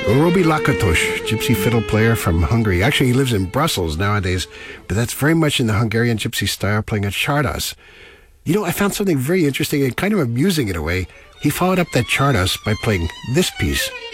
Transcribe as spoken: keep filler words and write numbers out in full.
Robi Lakatos, gypsy fiddle player from Hungary. Actually, he lives in Brussels nowadays, but that's very much in the Hungarian gypsy style, playing at Csardas. You know, I found something very interesting and kind of amusing in a way. He followed up that Csardas by playing this piece.